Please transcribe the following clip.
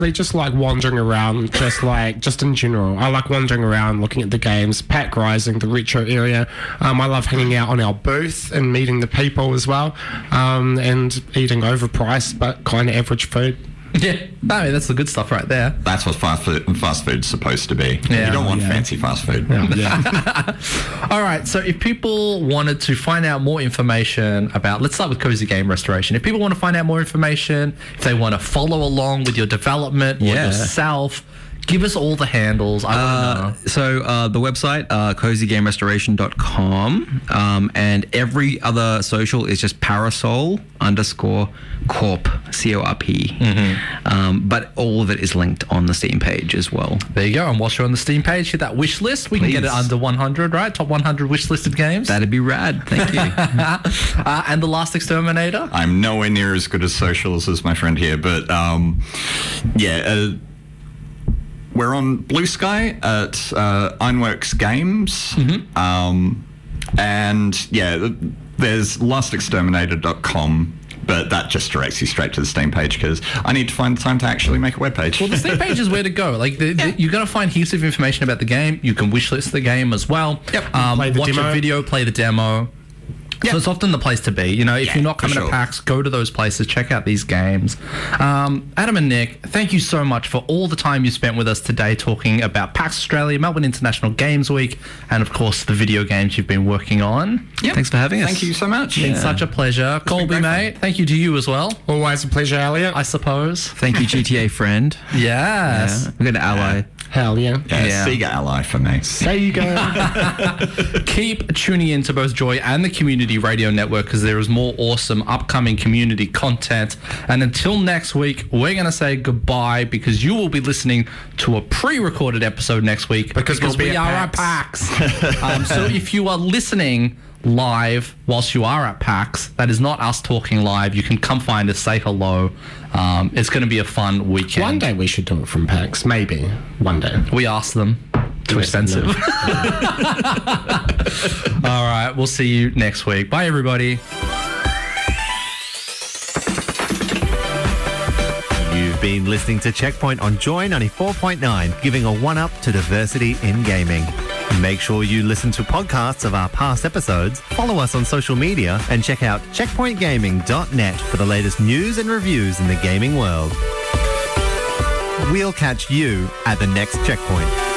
They just like wandering around, just in general. I like wandering around, looking at the games, Pack Rising, the retro area. I love hanging out on our booth and meeting the people as well, and eating overpriced but kind of average food. Yeah, no, that's the good stuff right there. That's what fast food's supposed to be. Yeah. You don't want fancy fast food. Yeah. All right, so if people wanted to find out more information about, let's start with Cozy Game Restoration. If people want to find out more information, if they want to follow along with your development or yourself, give us all the handles. I don't know. So the website, cozygamerestoration.com, and every other social is just parasol_corp, CORP. But all of it is linked on the Steam page as well. There you go. And whilst you're on the Steam page, hit that wish list. We can get it under 100, right? Top 100 wish listed games. That'd be rad. Thank you. And The Last Exterminator. I'm nowhere near as good as socials as my friend here, but we're on Blue Sky at Ironworks Games. And there's lastexterminator.com, but that just directs you straight to the Steam page because I need to find the time to actually make a web page. Well, the Steam page is where to go. Like, you're going to find heaps of information about the game. You can wishlist the game as well. Yep. Watch a video, play the demo. So it's often the place to be. You know, if you're not coming to PAX, go to those places, check out these games. Adam and Nick, thank you so much for all the time you spent with us today talking about PAX Australia, Melbourne International Games Week, and of course the video games you've been working on. Yep. Thanks for having us. Thank you so much. It's been such a pleasure. Colby, mate, thank you to you as well. Always a pleasure, Elliot. I suppose. Thank you, GTA friend. Yes. We're going to ally. Hell yeah. Sega Ally for me. Sega. Keep tuning in to both Joy and the Community Radio Network because there is more awesome upcoming community content. And until next week, we're going to say goodbye because you will be listening to a pre-recorded episode next week because we are at PAX. So if you are listening live whilst you are at PAX, that is not us talking live. You can come find us, say hello. It's going to be a fun weekend. One day we should do it from PAX. Maybe. One day. We asked them. Too expensive. No. All right. We'll see you next week. Bye, everybody. You've been listening to Checkpoint on Joy 94.9, giving a 1-up to diversity in gaming. Make sure you listen to podcasts of our past episodes, follow us on social media, and check out checkpointgaming.net for the latest news and reviews in the gaming world. We'll catch you at the next checkpoint.